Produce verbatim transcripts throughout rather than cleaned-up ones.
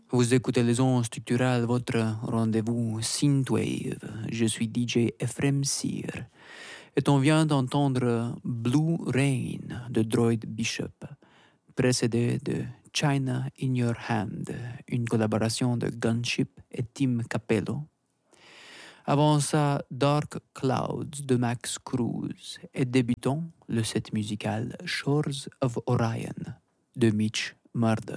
Vous écoutez les ondes structurales, votre rendez-vous Synthwave. Je suis D J Ephraim Cyr. Et on vient d'entendre Blue Rain de Droid Bishop, précédé de China in Your Hand, une collaboration de Gunship et Tim Capello. Avant ça, Dark Clouds de Max Cruz. Et débutons le set musical Shores of Orion de Mitch Murder.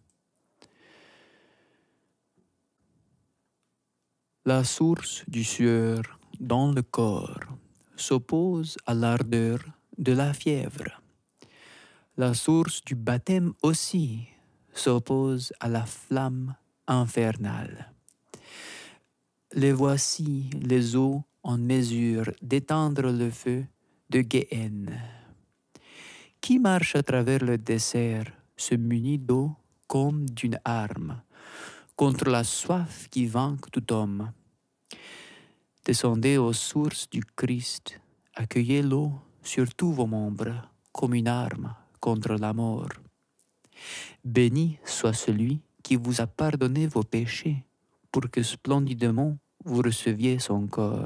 La source du sueur dans le corps s'oppose à l'ardeur de la fièvre. La source du baptême aussi s'oppose à la flamme infernale. Les voici les eaux en mesure d'éteindre le feu de Géhenne. Qui marche à travers le désert se munit d'eau comme d'une arme contre la soif qui vainque tout homme. Descendez aux sources du Christ, accueillez l'eau sur tous vos membres comme une arme contre la mort. Béni soit celui qui vous a pardonné vos péchés pour que splendidement vous receviez son corps.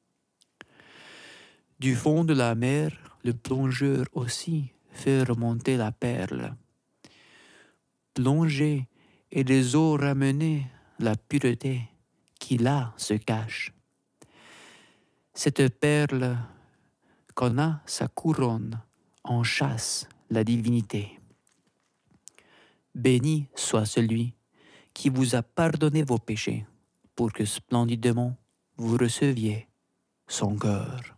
Du fond de la mer, le plongeur aussi fait remonter la perle. Plongez et des eaux ramenez la pureté qui là se cache. Cette perle qu'on a sa couronne en chasse la divinité. Béni soit celui qui vous a pardonné vos péchés pour que splendidement vous receviez son cœur.